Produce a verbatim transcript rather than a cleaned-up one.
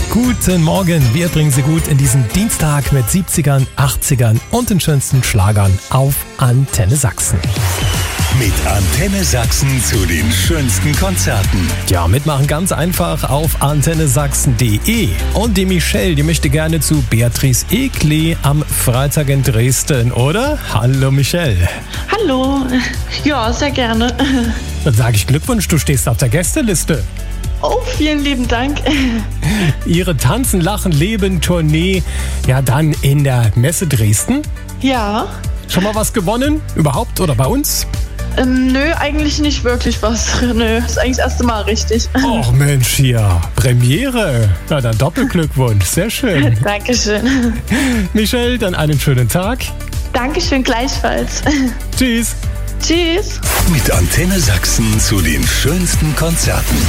Guten Morgen, wir bringen Sie gut in diesen Dienstag mit siebzigern, achtzigern und den schönsten Schlagern auf Antenne Sachsen. Mit Antenne Sachsen zu den schönsten Konzerten. Ja, mitmachen ganz einfach auf antenne sachsen punkt de. Und die Michelle, die möchte gerne zu Beatrice Egli am Freitag in Dresden, oder? Hallo Michelle. Hallo. Ja, sehr gerne. Dann sage ich Glückwunsch, du stehst auf der Gästeliste. Oh, vielen lieben Dank. Ihre Tanzen, Lachen, Leben Tournee, ja dann in der Messe Dresden. Ja. Schon mal was gewonnen? Überhaupt oder bei uns? Ähm, nö, eigentlich nicht wirklich was. Nö, ist eigentlich das erste Mal richtig. Och Mensch, hier, Premiere. Na dann Doppelglückwunsch, sehr schön. Dankeschön. Michelle, dann einen schönen Tag. Dankeschön gleichfalls. Tschüss. Tschüss. Mit Antenne Sachsen zu den schönsten Konzerten.